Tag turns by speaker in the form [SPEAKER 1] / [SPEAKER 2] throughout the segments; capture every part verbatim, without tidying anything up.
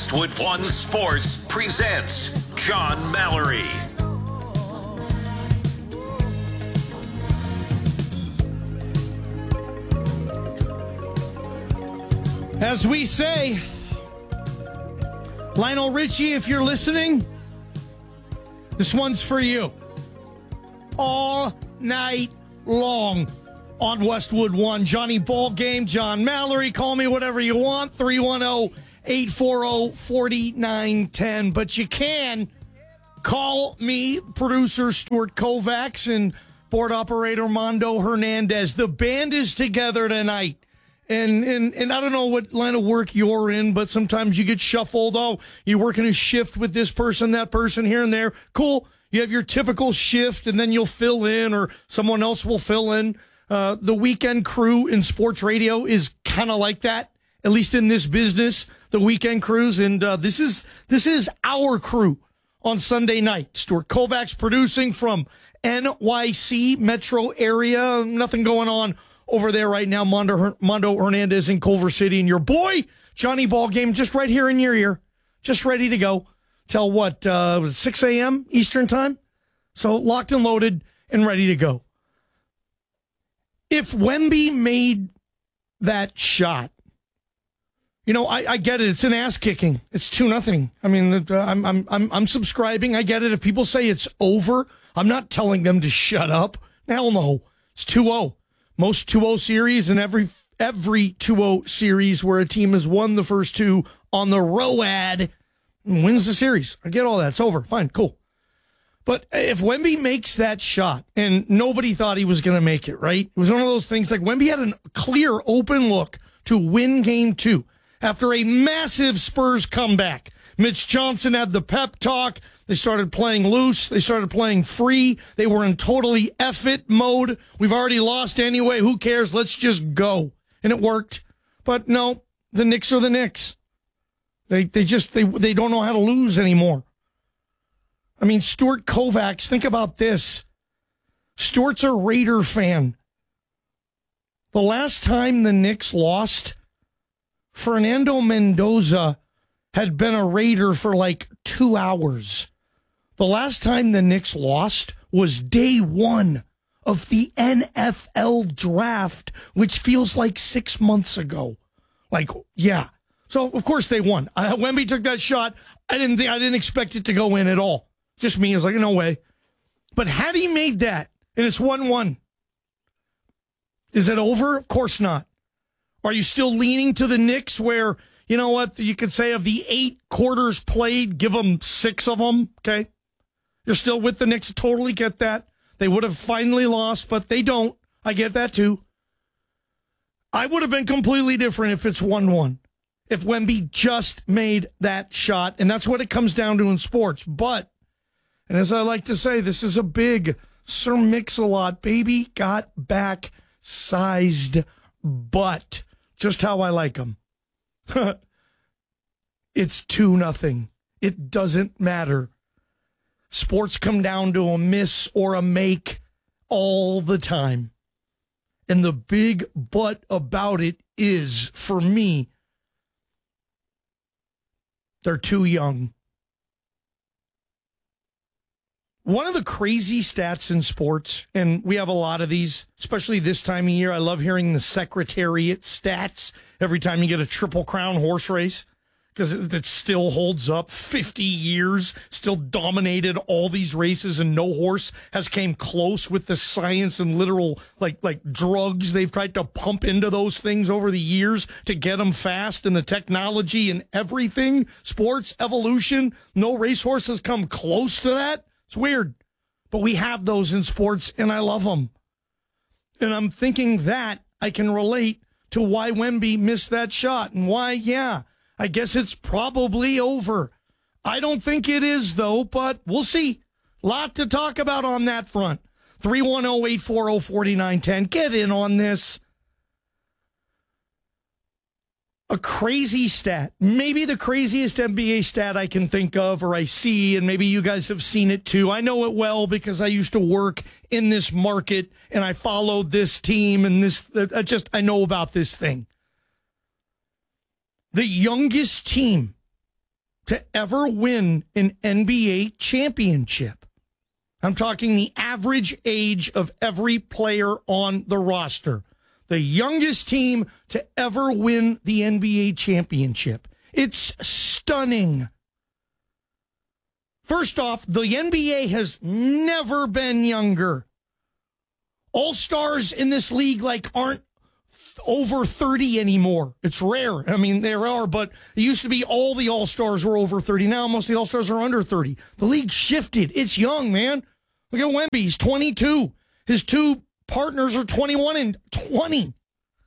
[SPEAKER 1] Westwood One Sports presents John Mallory.
[SPEAKER 2] As we say, Lionel Richie, if you're listening, this one's for you. All night long on Westwood One. Johnny Ballgame, John Mallory, call me whatever you want, three one zero, eight four zero, four nine one zero. But you can call me, producer Stuart Kovacs and board operator Mondo Hernandez. The band is together tonight. And, and and I don't know what line of work you're in, but sometimes you get shuffled. Oh, you're working a shift with this person, that person, here and there. Cool. You have your typical shift, and then you'll fill in, or someone else will fill in. Uh, the weekend crew in sports radio is kind of like that, at least in this business, the weekend crews. And uh, this is this is our crew on Sunday night. Stuart Kovacs producing from N Y C metro area. Nothing going on over there right now. Mondo, Mondo Hernandez in Culver City, and your boy, Johnny Ballgame, just right here in your ear, just ready to go. Till what, uh, was it six a.m. Eastern time? So locked and loaded and ready to go. If Wemby made that shot, you know, I, I get it. It's an ass kicking. It's two nothing. I mean, uh, I'm, I'm, I'm, I'm subscribing. I get it. If people say it's over, I'm not telling them to shut up. Hell no. It's two oh. Most two oh series, and every every two oh series where a team has won the first two on the road wins the series. I get all that. It's over. Fine. Cool. But if Wemby makes that shot, and nobody thought he was going to make it, right? It was one of those things like Wemby had a clear, open look to win game two after a massive Spurs comeback. Mitch Johnson had the pep talk. They started playing loose. They started playing free. They were in totally F it mode. We've already lost anyway. Who cares? Let's just go. And it worked. But no, the Knicks are the Knicks. They they just they they don't know how to lose anymore. I mean, Stuart Kovacs, think about this. Stuart's a Raider fan. The last time the Knicks lost, Fernando Mendoza had been a Raider for like two hours. The last time the Knicks lost was day one of the N F L draft, which feels like six months ago. Like, yeah. So, of course, they won. Uh, Wemby took that shot. I didn't think, I didn't expect it to go in at all. Just me. I was like, no way. But had he made that, and it's one one, is it over? Of course not. Are you still leaning to the Knicks where, you know what, you could say of the eight quarters played, give them six of them, okay? You're still with the Knicks. Totally get that. They would have finally lost, but they don't. I get that too. I would have been completely different if it's one one. If Wemby just made that shot, and that's what it comes down to in sports. But, and as I like to say, this is a big Sir Mix-a-Lot baby got back sized butt. Just how I like them. It's two nothing. It doesn't matter. Sports come down to a miss or a make all the time. And the big but about it is, for me, they're too young. One of the crazy stats in sports, and we have a lot of these, especially this time of year. I love hearing the Secretariat stats every time you get a Triple Crown horse race, because it, it still holds up. fifty years, still dominated all these races, and no horse has came close with the science and literal like like drugs they've tried to pump into those things over the years to get them fast, and the technology and everything. Sports evolution, no racehorse has come close to that. It's weird, but we have those in sports, and I love them. And I'm thinking that I can relate to why Wemby missed that shot, and why, yeah, I guess it's probably over. I don't think it is, though, but we'll see. Lot to talk about on that front. three one zero, eight four zero, four nine one zero. Get in on this. A crazy stat, maybe the craziest N B A stat I can think of or I see, and maybe you guys have seen it too. I know it well because I used to work in this market and I followed this team and this, I just, I know about this thing. The youngest team to ever win an N B A championship. I'm talking the average age of every player on the roster. The youngest team to ever win the N B A championship. It's stunning. First off, the N B A has never been younger. All-stars in this league like aren't over thirty anymore. It's rare. I mean, there are, but it used to be all the all-stars were over thirty. Now most of the all-stars are under thirty. The league shifted. It's young, man. Look at Wemby. He's twenty-two. His two partners are twenty-one and twenty.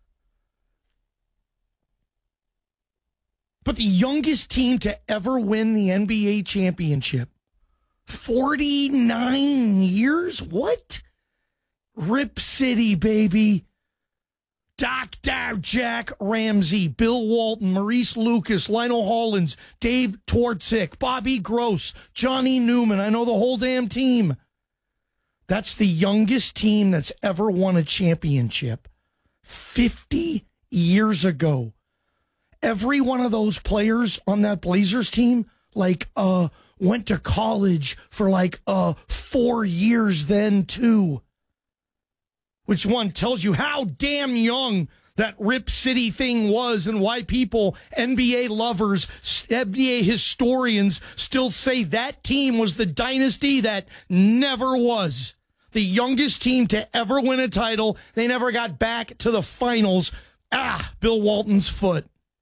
[SPEAKER 2] But the youngest team to ever win the N B A championship, forty-nine years? What? Rip City, baby. Doc Dow, Jack Ramsey, Bill Walton, Maurice Lucas, Lionel Hollins, Dave Twardzik, Bobby Gross, Johnny Newman. I know the whole damn team. That's the youngest team that's ever won a championship. fifty years ago. Every one of those players on that Blazers team, like, uh, went to college for like, uh, four years then too. Which one tells you how damn young that Rip City thing was and why people, N B A lovers, N B A historians still say that team was the dynasty that never was. The youngest team to ever win a title. They never got back to the finals. Ah, Bill Walton's foot.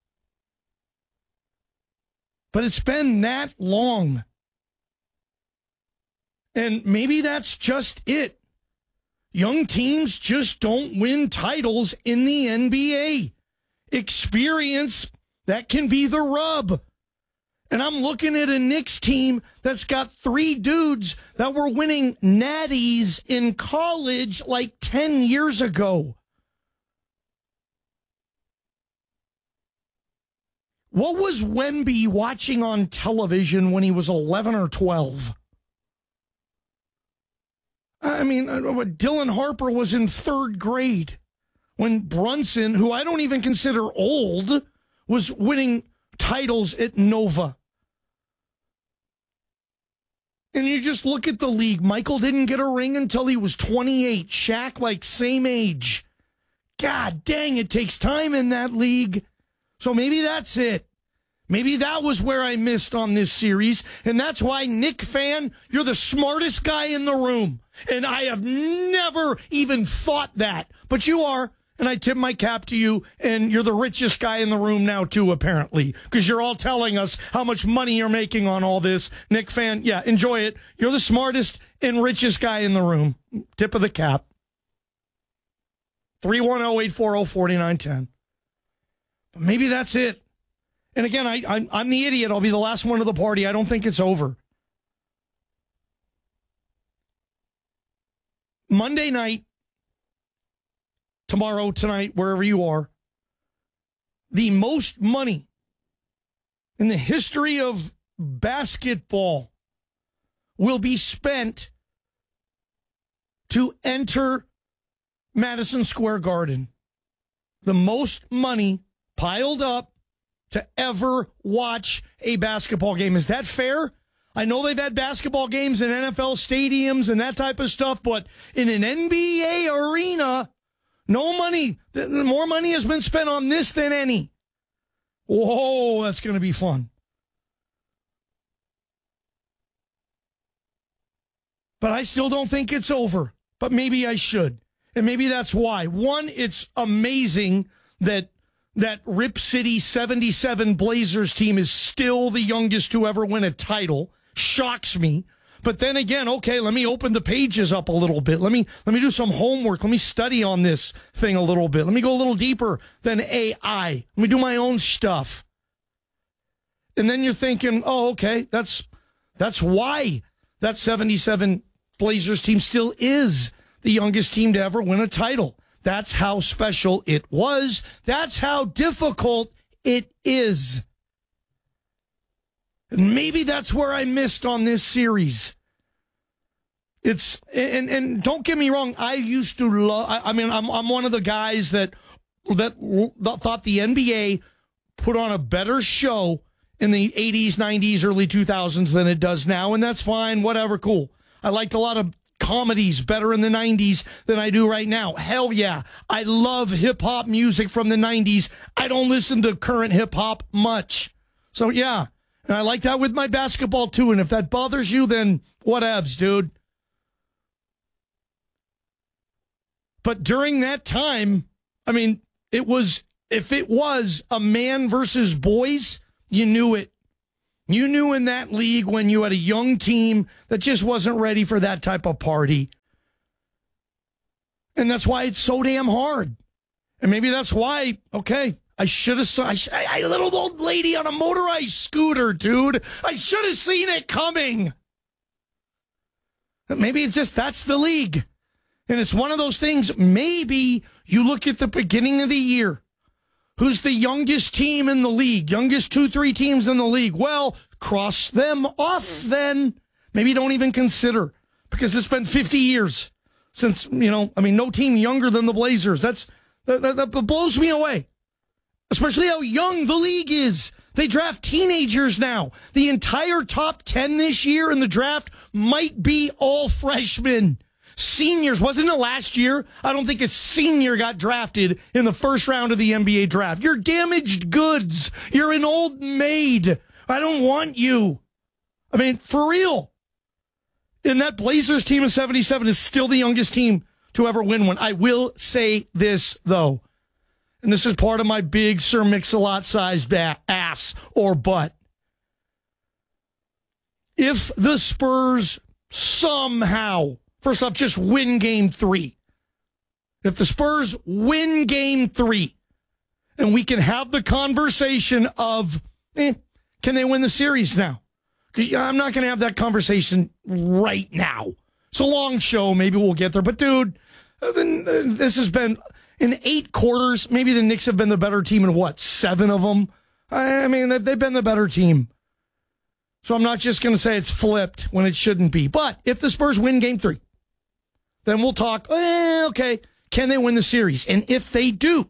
[SPEAKER 2] But it's been that long. And maybe that's just it. Young teams just don't win titles in the N B A. Experience, that can be the rub. And I'm looking at a Knicks team that's got three dudes that were winning natties in college like ten years ago. What was Wemby watching on television when he was eleven or twelve? I mean, Dylan Harper was in third grade when Brunson, who I don't even consider old, was winning titles at Nova. And you just look at the league. Michael didn't get a ring until he was twenty-eight. Shaq, like, same age. God dang, it takes time in that league. So maybe that's it. Maybe that was where I missed on this series, and that's why, Nick fan, you're the smartest guy in the room. And I have never even thought that. But you are, and I tip my cap to you, and you're the richest guy in the room now, too, apparently, because you're all telling us how much money you're making on all this. Nick fan, yeah, enjoy it. You're the smartest and richest guy in the room. Tip of the cap. three one zero, eight four zero, four nine one zero. Maybe that's it. And again, I, I, I'm the idiot. I'll be the last one to the party. I don't think it's over. Monday night, tomorrow, tonight, wherever you are, the most money in the history of basketball will be spent to enter Madison Square Garden. The most money piled up to ever watch a basketball game. Is that fair? I know they've had basketball games in N F L stadiums and that type of stuff, but in an N B A arena, no money. More money has been spent on this than any. Whoa, that's going to be fun. But I still don't think it's over. But maybe I should. And maybe that's why. One, it's amazing that that Rip City seventy-seven Blazers team is still the youngest to ever win a title. Shocks me. But then again, okay, let me open the pages up a little bit. Let me let me do some homework. Let me study on this thing a little bit. Let me go a little deeper than A I. Let me do my own stuff. And then you're thinking, oh, okay, that's that's why that seventy-seven Blazers team still is the youngest team to ever win a title. That's how special it was. That's how difficult it is. And maybe that's where I missed on this series. It's and and don't get me wrong. I used to love. I, I mean, I'm I'm one of the guys that that thought the N B A put on a better show in the eighties, nineties, early two thousands than it does now, and that's fine, whatever, cool. I liked a lot of comedies better in the nineties than I do right now. Hell yeah. I love hip-hop music from the nineties. I don't listen to current hip-hop much. So, yeah. And I like that with my basketball, too. And if that bothers you, then whatevs, dude. But during that time, I mean, it was, if it was a man versus boys, you knew it. You knew in that league when you had a young team that just wasn't ready for that type of party. And that's why it's so damn hard. And maybe that's why, okay, I should have saw, I, I, a little old lady on a motorized scooter, dude. I should have seen it coming. But maybe it's just, that's the league. And it's one of those things, maybe you look at the beginning of the year. Who's the youngest team in the league? Youngest two, three teams in the league. Well, cross them off then. Maybe don't even consider, because it's been fifty years since, you know, I mean, no team younger than the Blazers. That's that, that, that blows me away, especially how young the league is. They draft teenagers now. The entire top ten this year in the draft might be all freshmen. Seniors, wasn't it last year? I don't think a senior got drafted in the first round of the N B A draft. You're damaged goods. You're an old maid. I don't want you. I mean, for real. And that Blazers team of seventy-seven is still the youngest team to ever win one. I will say this, though, and this is part of my big Sir Mix-a-Lot-sized ba- ass or butt. If the Spurs somehow... First off, just win game three. If the Spurs win game three, and we can have the conversation of, eh, can they win the series now? I'm not going to have that conversation right now. It's a long show. Maybe we'll get there. But, dude, this has been, in eight quarters, maybe the Knicks have been the better team in what, seven of them? I mean, they've been the better team. So I'm not just going to say it's flipped when it shouldn't be. But if the Spurs win game three, then we'll talk, eh, okay, can they win the series? And if they do,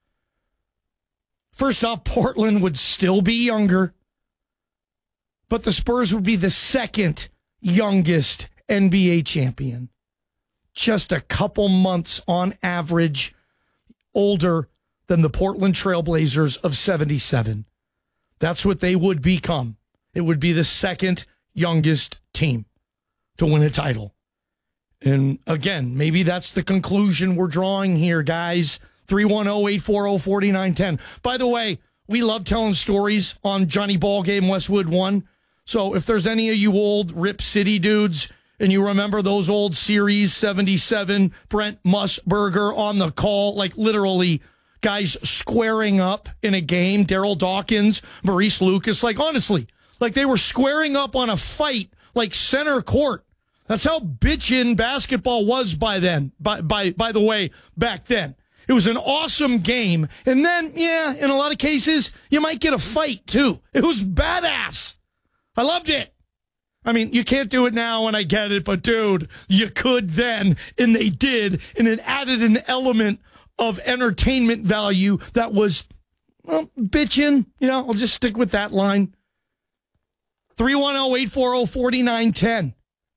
[SPEAKER 2] first off, Portland would still be younger, but the Spurs would be the second youngest N B A champion. Just a couple months on average older than the Portland Trailblazers of seventy-seven. That's what they would become. It would be the second youngest team to win a title. And again, maybe that's the conclusion we're drawing here, guys. three one zero, eight four zero, four nine one zero. By the way, we love telling stories on Johnny Ballgame Westwood one. So if there's any of you old Rip City dudes and you remember those old series, seventy-seven, Brent Musburger on the call, like literally guys squaring up in a game, Daryl Dawkins, Maurice Lucas, like honestly, like they were squaring up on a fight like center court. That's how bitchin' basketball was by then, by, by, by the way, back then. It was an awesome game. And then, yeah, in a lot of cases, you might get a fight, too. It was badass. I loved it. I mean, you can't do it now, and I get it, but, dude, you could then, and they did, and it added an element of entertainment value that was, well, bitchin'. You know, I'll just stick with that line. three one zero, eight four zero, four nine one zero.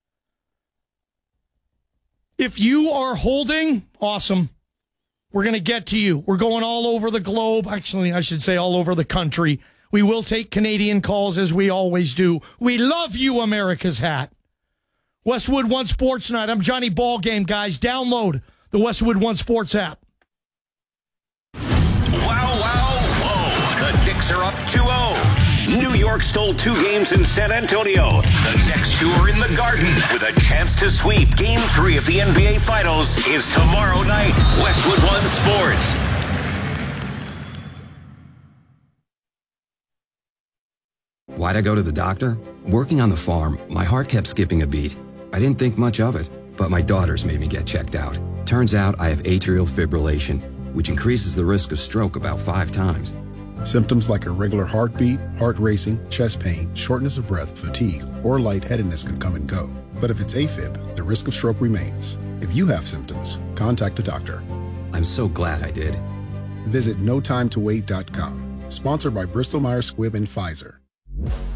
[SPEAKER 2] If you are holding, awesome. We're going to get to you. We're going all over the globe. Actually, I should say all over the country. We will take Canadian calls as we always do. We love you, America's hat. Westwood One Sports Night. I'm Johnny Ballgame, guys. Download the Westwood One Sports app.
[SPEAKER 1] Wow, wow, whoa. The Knicks are up two oh. New York stole two games in San Antonio. The next two are in the Garden with a chance to sweep. Game three of the N B A Finals is tomorrow night. Westwood One Sports.
[SPEAKER 3] Why'd I go to the doctor? Working on the farm, my heart kept skipping a beat. I didn't think much of it, but my daughters made me get checked out. Turns out I have atrial fibrillation, which increases the risk of stroke about five times.
[SPEAKER 4] Symptoms like irregular heartbeat, heart racing, chest pain, shortness of breath, fatigue, or lightheadedness can come and go. But if it's AFib, the risk of stroke remains. If you have symptoms, contact a doctor.
[SPEAKER 3] I'm so glad I did.
[SPEAKER 4] Visit no time to wait dot com. Sponsored by Bristol Myers Squibb and Pfizer.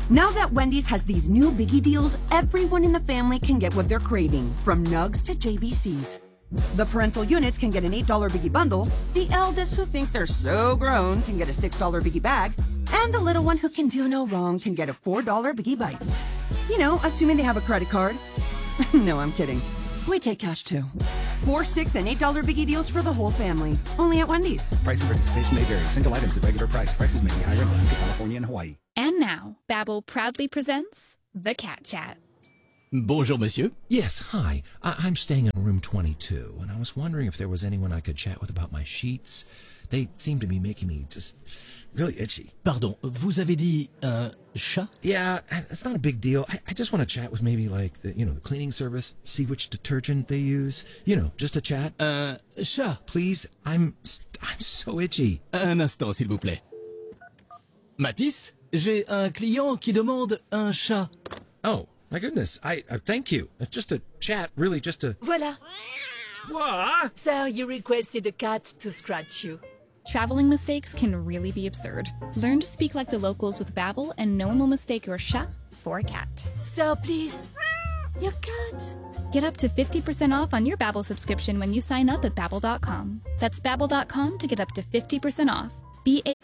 [SPEAKER 5] Now that Wendy's has these new biggie deals, everyone in the family can get what they're craving, from nugs to J B Cs. The parental units can get an eight dollar biggie bundle, the eldest who think they're so grown can get a six dollar biggie bag, and the little one who can do no wrong can get a four dollar biggie bites. You know, assuming they have a credit card. No, I'm kidding. We take cash too. Four, six, and eight dollar biggie deals for the whole family. Only at Wendy's.
[SPEAKER 6] Price of participation may vary. Single items at regular price. Prices may be higher in Alaska, California, and Hawaii.
[SPEAKER 7] And now, Babbel proudly presents The Cat Chat.
[SPEAKER 8] Bonjour, monsieur.
[SPEAKER 9] Yes, hi. I- I'm staying in room twenty-two, and I was wondering if there was anyone I could chat with about my sheets. They seem to be making me just really itchy.
[SPEAKER 8] Pardon, vous avez dit un chat?
[SPEAKER 9] Yeah, it's not a big deal. I, I just want to chat with maybe like the, you know, the cleaning service, see which detergent they use. You know, just a chat.
[SPEAKER 8] Un chat?
[SPEAKER 9] Please, I'm I'm so itchy.
[SPEAKER 8] Un instant, s'il vous plaît. Mathis, j'ai un client qui demande un chat.
[SPEAKER 9] Oh, my goodness. I, I thank you. It's just a chat, really, just a...
[SPEAKER 10] Voilà.
[SPEAKER 9] What?
[SPEAKER 10] Sir, you requested a cat to scratch you.
[SPEAKER 7] Traveling mistakes can really be absurd. Learn to speak like the locals with Babbel, and no one will mistake your chat for a cat.
[SPEAKER 10] Sir, please. Your cat.
[SPEAKER 7] Get up to fifty percent off on your Babbel subscription when you sign up at Babbel dot com. That's Babbel dot com to get up to fifty percent off. B A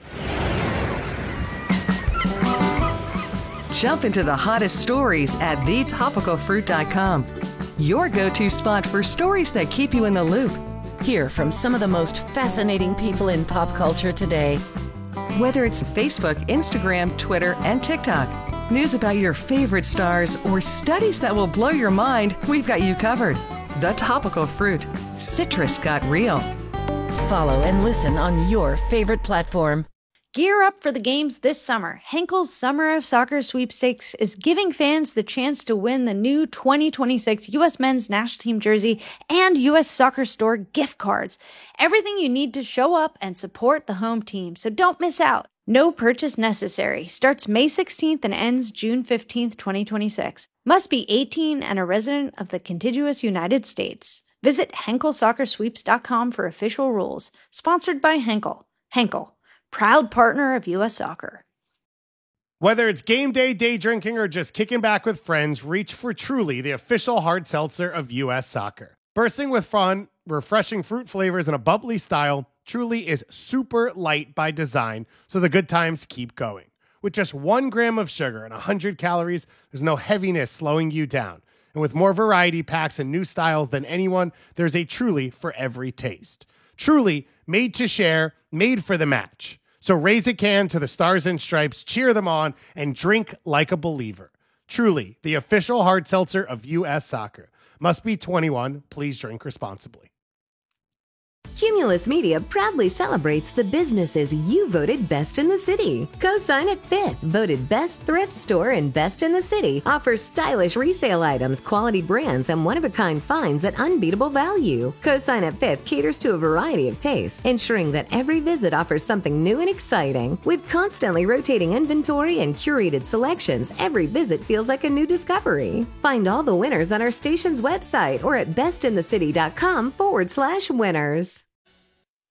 [SPEAKER 11] Jump into the hottest stories at the topical fruit dot com. Your go-to spot for stories that keep you in the loop.
[SPEAKER 12] Hear from some of the most fascinating people in pop culture today.
[SPEAKER 11] Whether it's Facebook, Instagram, Twitter, and TikTok, news about your favorite stars, or studies that will blow your mind, we've got you covered. The Topical Fruit. Citrus got real.
[SPEAKER 12] Follow and listen on your favorite platform.
[SPEAKER 13] Gear up for the games this summer. Henkel's Summer of Soccer Sweepstakes is giving fans the chance to win the new twenty twenty-six U S Men's National Team jersey and U S Soccer Store gift cards. Everything you need to show up and support the home team, so don't miss out. No purchase necessary. Starts May sixteenth and ends June fifteenth, twenty twenty-six. Must be eighteen and a resident of the contiguous United States. Visit Henkel Soccer Sweeps dot com for official rules. Sponsored by Henkel. Henkel, proud partner of U S Soccer.
[SPEAKER 14] Whether it's game day, day drinking, or just kicking back with friends, reach for Truly, the official hard seltzer of U S Soccer. Bursting with fun, refreshing fruit flavors, and a bubbly style, Truly is super light by design, so the good times keep going. With just one gram of sugar and one hundred calories, there's no heaviness slowing you down. And with more variety packs and new styles than anyone, there's a Truly for every taste. Truly, made to share, made for the match. So raise a can to the Stars and Stripes, cheer them on, and drink like a believer. Truly, the official hard seltzer of U S Soccer. Must be twenty-one. Please drink responsibly.
[SPEAKER 15] Cumulus Media proudly celebrates the businesses you voted best in the city. Cosign at Fifth, voted best thrift store and best in the city, offers stylish resale items, quality brands, and one-of-a-kind finds at unbeatable value. Cosign at Fifth caters to a variety of tastes, ensuring that every visit offers something new and exciting. With constantly rotating inventory and curated selections, every visit feels like a new discovery. Find all the winners on our station's website or at bestinthecity.com forward slash winners.